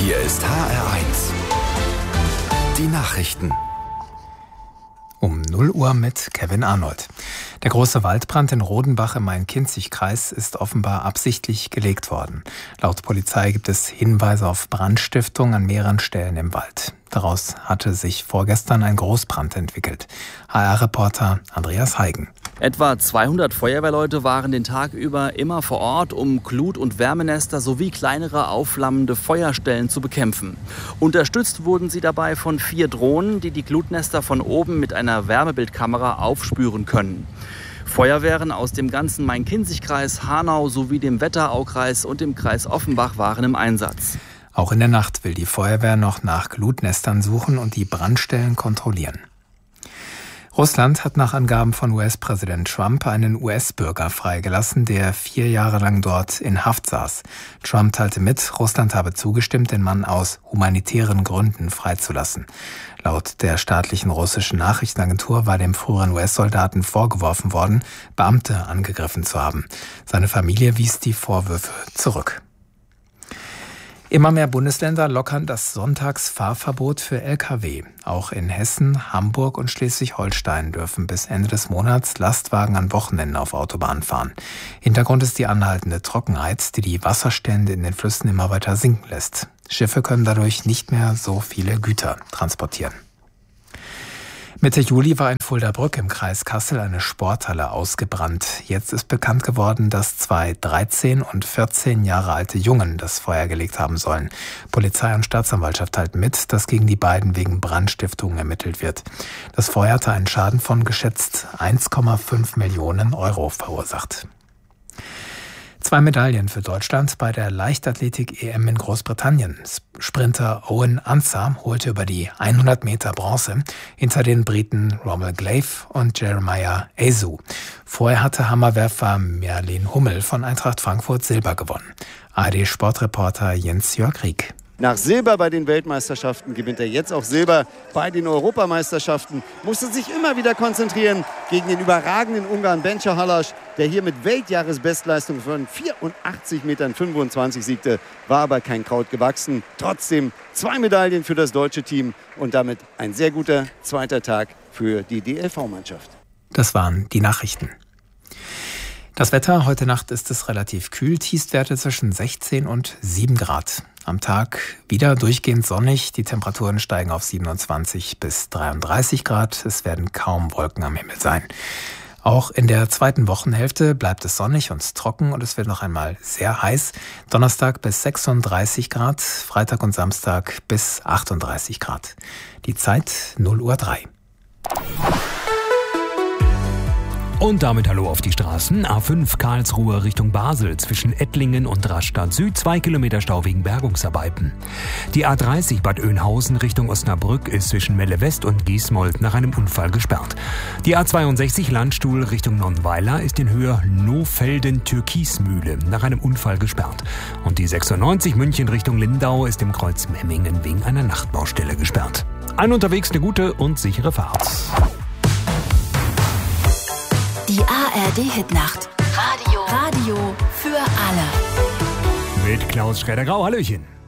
Hier ist HR1. Die Nachrichten. Um 0 Uhr mit Kevin Arnold. Der große Waldbrand in Rodenbach im Main-Kinzig-Kreis ist offenbar absichtlich gelegt worden. Laut Polizei gibt es Hinweise auf Brandstiftung an mehreren Stellen im Wald. Daraus hatte sich vorgestern ein Großbrand entwickelt. HR-Reporter Andreas Heigen. Etwa 200 Feuerwehrleute waren den Tag über immer vor Ort, um Glut- und Wärmenester sowie kleinere aufflammende Feuerstellen zu bekämpfen. Unterstützt wurden sie dabei von 4 Drohnen, die die Glutnester von oben mit einer Wärmebildkamera aufspüren können. Feuerwehren aus dem ganzen Main-Kinzig-Kreis, Hanau sowie dem Wetteraukreis und dem Kreis Offenbach waren im Einsatz. Auch in der Nacht will die Feuerwehr noch nach Glutnestern suchen und die Brandstellen kontrollieren. Russland hat nach Angaben von US-Präsident Trump einen US-Bürger freigelassen, der 4 Jahre lang dort in Haft saß. Trump teilte mit, Russland habe zugestimmt, den Mann aus humanitären Gründen freizulassen. Laut der staatlichen russischen Nachrichtenagentur war dem früheren US-Soldaten vorgeworfen worden, Beamte angegriffen zu haben. Seine Familie wies die Vorwürfe zurück. Immer mehr Bundesländer lockern das Sonntagsfahrverbot für Lkw. Auch in Hessen, Hamburg und Schleswig-Holstein dürfen bis Ende des Monats Lastwagen an Wochenenden auf Autobahnen fahren. Hintergrund ist die anhaltende Trockenheit, die die Wasserstände in den Flüssen immer weiter sinken lässt. Schiffe können dadurch nicht mehr so viele Güter transportieren. Mitte Juli war in Fulda-Brück im Kreis Kassel eine Sporthalle ausgebrannt. Jetzt ist bekannt geworden, dass 2 13 und 14 Jahre alte Jungen das Feuer gelegt haben sollen. Polizei und Staatsanwaltschaft teilten mit, dass gegen die beiden wegen Brandstiftung ermittelt wird. Das Feuer hatte einen Schaden von geschätzt 1,5 Millionen Euro verursacht. 2 Medaillen für Deutschland bei der Leichtathletik-EM in Großbritannien. Sprinter Owen Ansah holte über die 100 Meter Bronze hinter den Briten Rommel Glaive und Jeremiah Ayew. Vorher hatte Hammerwerfer Merlin Hummel von Eintracht Frankfurt Silber gewonnen. ARD-Sportreporter Jens-Jörg Rieck. Nach Silber bei den Weltmeisterschaften gewinnt er jetzt auch Silber bei den Europameisterschaften. Musste sich immer wieder konzentrieren gegen den überragenden Ungarn Bencha Halas, der hier mit Weltjahresbestleistung von 84,25 Metern siegte, war aber kein Kraut gewachsen. Trotzdem 2 Medaillen für das deutsche Team und damit ein sehr guter zweiter Tag für die DLV-Mannschaft. Das waren die Nachrichten. Das Wetter, heute Nacht ist es relativ kühl, Tiefstwerte zwischen 16 und 7 Grad. Am Tag wieder durchgehend sonnig, die Temperaturen steigen auf 27 bis 33 Grad, es werden kaum Wolken am Himmel sein. Auch in der zweiten Wochenhälfte bleibt es sonnig und trocken und es wird noch einmal sehr heiß. Donnerstag bis 36 Grad, Freitag und Samstag bis 38 Grad. Die Zeit 0:03 Uhr. Und damit hallo auf die Straßen. A5 Karlsruhe Richtung Basel zwischen Ettlingen und Rastatt Süd 2 Kilometer Stau wegen Bergungsarbeiten. Die A30 Bad Oeynhausen Richtung Osnabrück ist zwischen Melle West und Giesmold nach einem Unfall gesperrt. Die A62 Landstuhl Richtung Nonnweiler ist in Höhe Nohfelden-Türkismühle nach einem Unfall gesperrt. Und die 96 München Richtung Lindau ist im Kreuz Memmingen wegen einer Nachtbaustelle gesperrt. Unterwegs eine gute und sichere Fahrt. Die ARD-Hitnacht. Radio für alle. Mit Klaus Schroeder-Grau, hallöchen.